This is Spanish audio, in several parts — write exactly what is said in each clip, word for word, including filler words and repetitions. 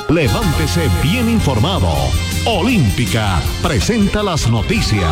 Levántese bien informado. Olímpica presenta las noticias.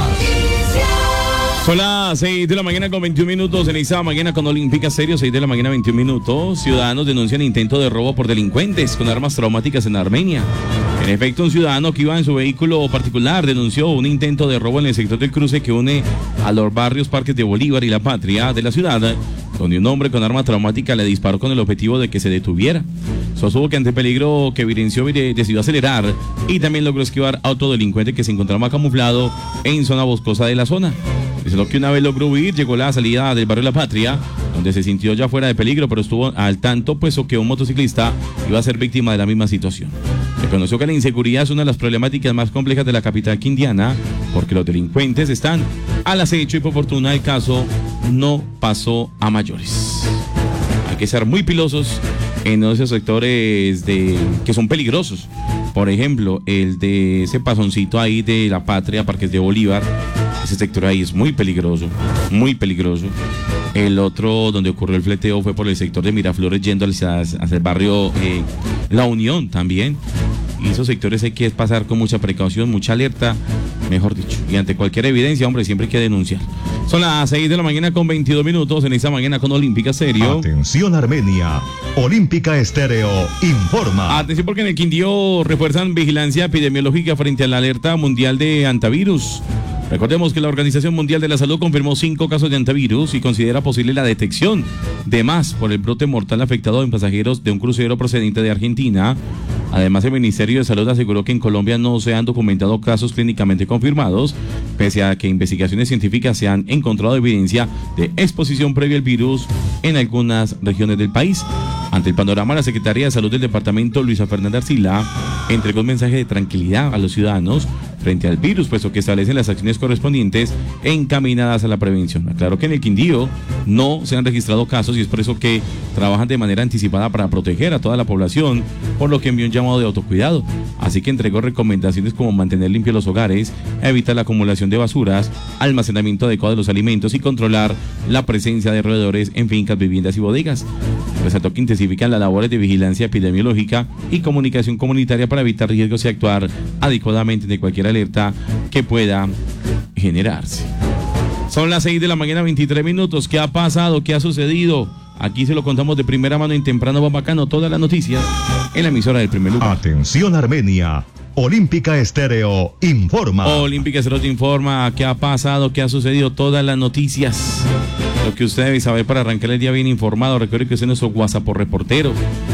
Son las seis de la mañana con veintiún minutos en esta mañana con Olímpica Serio, seis de la mañana veintiún minutos. Ciudadanos denuncian intento de robo por delincuentes con armas traumáticas en Armenia. En efecto, un ciudadano que iba en su vehículo particular denunció un intento de robo en el sector del cruce que une a los barrios Parques de Bolívar y La Patria de la ciudad, donde un hombre con arma traumática le disparó con el objetivo de que se detuviera. Sostuvo que ante el peligro que evidenció decidió acelerar y también logró esquivar a otro delincuente que se encontraba camuflado en zona boscosa de la zona. Dice lo que una vez logró huir, llegó a la salida del barrio La Patria, donde se sintió ya fuera de peligro, pero estuvo al tanto, puesto que un motociclista iba a ser víctima de la misma situación. Reconoció que la inseguridad es una de las problemáticas más complejas de la capital quindiana, porque los delincuentes están al acecho y por fortuna el caso no pasó a mayores. Hay que ser muy pilosos en esos sectores de, que son peligrosos. Por ejemplo, el de ese pasoncito ahí de La Patria, Parques de Bolívar, ese sector ahí es muy peligroso, muy peligroso. El otro donde ocurrió el fleteo fue por el sector de Miraflores yendo hacia, hacia el barrio eh, La Unión también. Y esos sectores hay que pasar con mucha precaución, mucha alerta, mejor dicho. Y ante cualquier evidencia, hombre, siempre hay que denunciar. Son las seis de la mañana con veintidós minutos en esta mañana con Olímpica Serio. Atención Armenia, Olímpica Estéreo informa. Atención porque en el Quindío refuerzan vigilancia epidemiológica frente a la alerta mundial de antivirus. Recordemos que la Organización Mundial de la Salud confirmó cinco casos de antivirus y considera posible la detección de más por el brote mortal afectado en pasajeros de un crucero procedente de Argentina. Además, el Ministerio de Salud aseguró que en Colombia no se han documentado casos clínicamente confirmados, pese a que investigaciones científicas se han encontrado evidencia de exposición previa al virus en algunas regiones del país. Ante el panorama, la Secretaría de Salud del Departamento, Luisa Fernanda Arcila, entregó un mensaje de tranquilidad a los ciudadanos frente al virus, puesto que establecen las acciones correspondientes encaminadas a la prevención. Aclaró que en el Quindío no se han registrado casos y es por eso que trabajan de manera anticipada para proteger a toda la población, por lo que envió un llamado de autocuidado. Así que entregó recomendaciones como mantener limpios los hogares, evitar la acumulación de basuras, almacenamiento adecuado de los alimentos y controlar la presencia de roedores en fincas, viviendas y bodegas. Resaltó que intensifican las labores de vigilancia epidemiológica y comunicación comunitaria para evitar riesgos y actuar adecuadamente de cualquier alerta que pueda generarse. Son las seis de la mañana, veintitrés minutos. ¿Qué ha pasado? ¿Qué ha sucedido? Aquí se lo contamos de primera mano en Temprano va Bacano, todas las noticias en la emisora del primer lugar. Atención Armenia, Olímpica Estéreo informa. Olímpica Estéreo te informa qué ha pasado, qué ha sucedido, todas las noticias. Lo que usted debe saber para arrancar el día bien informado. Recuerde que usted es nuestro WhatsApp reportero.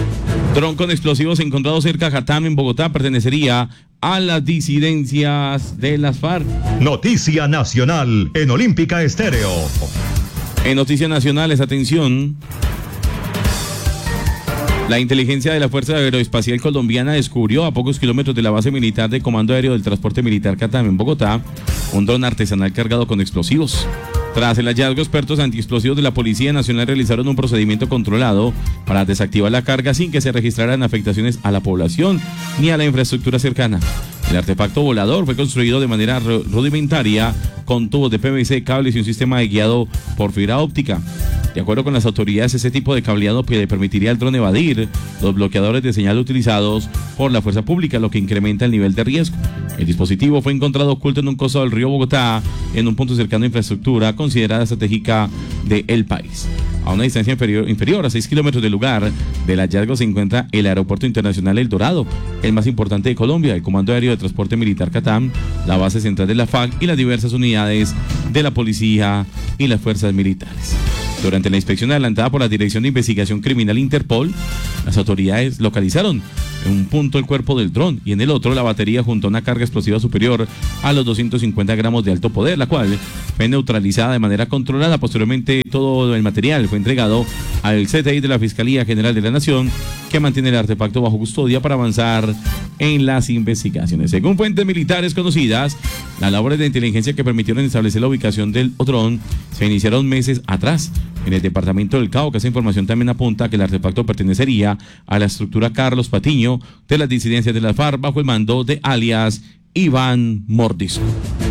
Dron con explosivos encontrado cerca de Jatán, en Bogotá, pertenecería a las disidencias de las FARC. Noticia nacional en Olímpica Estéreo. En noticias nacionales, atención. La inteligencia de la Fuerza Aeroespacial Colombiana descubrió a pocos kilómetros de la base militar de Comando Aéreo del Transporte Militar Catam en Bogotá un dron artesanal cargado con explosivos. Tras el hallazgo, expertos antiexplosivos de la Policía Nacional realizaron un procedimiento controlado para desactivar la carga sin que se registraran afectaciones a la población ni a la infraestructura cercana. El artefacto volador fue construido de manera rudimentaria con tubos de P V C, cables y un sistema de guiado por fibra óptica. De acuerdo con las autoridades, ese tipo de cableado le permitiría al dron evadir los bloqueadores de señal utilizados por la fuerza pública, lo que incrementa el nivel de riesgo. El dispositivo fue encontrado oculto en un costado del río Bogotá, en un punto cercano a infraestructura considerada estratégica del país. A una distancia inferior, inferior a seis kilómetros del lugar del hallazgo se encuentra el Aeropuerto Internacional El Dorado, el más importante de Colombia, el Comando Aéreo de Transporte Militar Catam, la base central de la F A C y las diversas unidades de la policía y las fuerzas militares. Durante la inspección adelantada por la Dirección de Investigación Criminal Interpol, las autoridades localizaron en un punto el cuerpo del dron y en el otro la batería junto a una carga explosiva superior a los doscientos cincuenta gramos de alto poder, la cual fue neutralizada de manera controlada. Posteriormente, todo el material fue entregado al C T I de la Fiscalía General de la Nación, que mantiene el artefacto bajo custodia para avanzar en las investigaciones. Según fuentes militares conocidas, las labores de inteligencia que permitieron establecer la ubicación del dron se iniciaron meses atrás en el departamento del Cauca. Esa información también apunta a que el artefacto pertenecería a la estructura Carlos Patiño de las disidencias de la FARC bajo el mando de alias Iván Mordisco.